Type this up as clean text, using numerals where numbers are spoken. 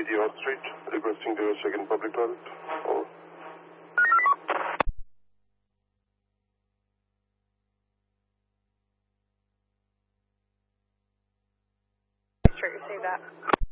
York Street, requesting to check in public toilet. Over. Sure, you say that.